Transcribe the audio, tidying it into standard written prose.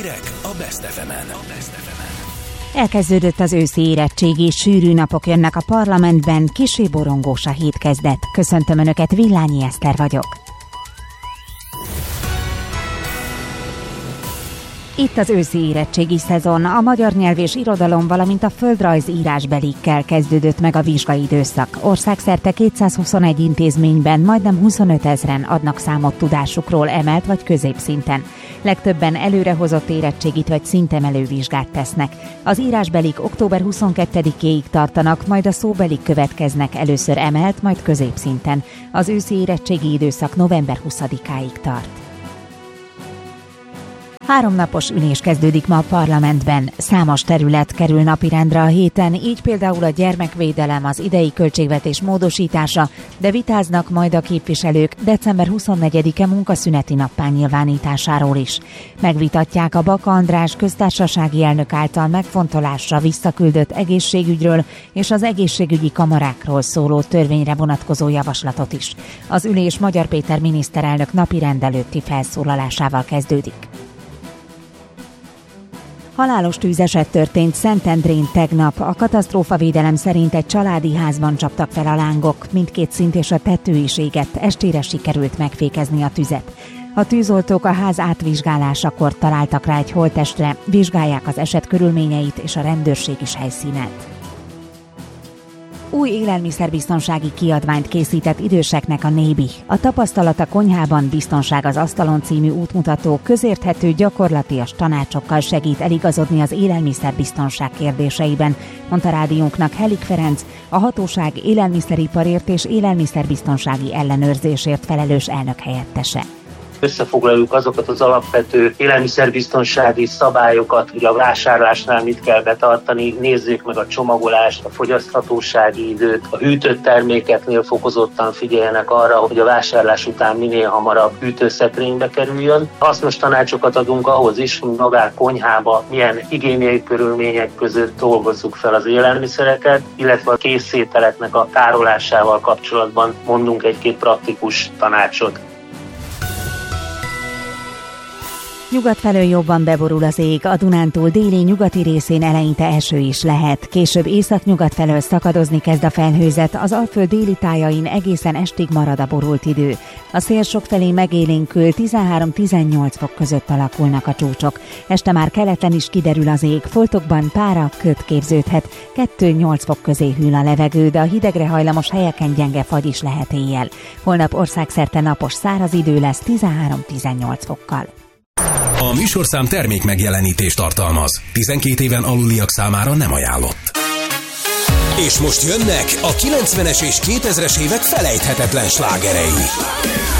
Hírek a Best FM-en. Elkezdődött az őszi érettségi, sűrű napok jönnek a parlamentben, kissé borongós a hét kezdet. Köszöntöm Önöket, Villányi Eszter vagyok. Itt az őszi érettségi szezon, a magyar nyelv és irodalom, valamint a földrajz írásbelikkel kezdődött meg a vizsgaidőszak. Országszerte 221 intézményben majdnem 25 000-en adnak számot tudásukról emelt vagy középszinten. Legtöbben előrehozott érettségit vagy szintemelő vizsgát tesznek. Az írásbelik október 22-éig tartanak, majd a szóbelik következnek, először emelt, majd középszinten. Az őszi érettségi időszak november 20-áig tart. 3 napos ülés kezdődik ma a parlamentben. Számos terület kerül napirendre a héten, így például a gyermekvédelem, az idei költségvetés módosítása, de vitáznak majd a képviselők december 24-e munkaszüneti nappá nyilvánításáról is. Megvitatják a Baka András köztársasági elnök által megfontolásra visszaküldött egészségügyről és az egészségügyi kamarákról szóló törvényre vonatkozó javaslatot is. Az ülés Magyar Péter miniszterelnök napirend előtti felszólalásával kezdődik. Halálos tűzeset történt Szentendrén tegnap. A katasztrófavédelem szerint egy családi házban csaptak fel a lángok. Mindkét szint és a tető is égett, estére sikerült megfékezni a tüzet. A tűzoltók a ház átvizsgálásakor találtak rá egy holttestre, vizsgálják az eset körülményeit, és a rendőrség is helyszínelt. Új élelmiszerbiztonsági kiadványt készített időseknek a Nébi. A Tapasztalat a konyhában, biztonság az asztalon című útmutató közérthető, gyakorlatias tanácsokkal segít eligazodni az élelmiszerbiztonság kérdéseiben, mondta rádiónknak Helik Ferenc, a hatóság élelmiszeriparért és élelmiszerbiztonsági ellenőrzésért felelős elnökhelyettese. Összefoglaljuk azokat az alapvető élelmiszerbiztonsági szabályokat, hogy a vásárlásnál mit kell betartani, nézzék meg a csomagolást, a fogyaszthatósági időt, a hűtött termékeknél fokozottan figyeljenek arra, hogy a vásárlás után minél hamarabb hűtőszekrénybe kerüljön. Hasznos tanácsokat adunk ahhoz is, hogy magán konyhába milyen higiéniai körülmények között dolgozzuk fel az élelmiszereket, illetve a készételeknek a tárolásával kapcsolatban mondunk egy-két praktikus tanácsot. Nyugat felől jobban beborul az ég, a Dunántúl déli nyugati részén eleinte eső is lehet. Később északnyugat felől szakadozni kezd a felhőzet, az Alföld déli tájain egészen estig marad a borult idő. A szél sokfelé megélénkül, 13-18 fok között alakulnak a csúcsok. Este már keleten is kiderül az ég, foltokban pára, köd képződhet, 2-8 fok közé hűl a levegő, de a hidegre hajlamos helyeken gyenge fagy is lehet éjjel. Holnap országszerte napos száraz idő lesz 13-18 fokkal. A műsorszám termék megjelenítést tartalmaz. 12 éven aluliak számára nem ajánlott. És most jönnek a 90-es és 2000-es évek felejthetetlen slágerei.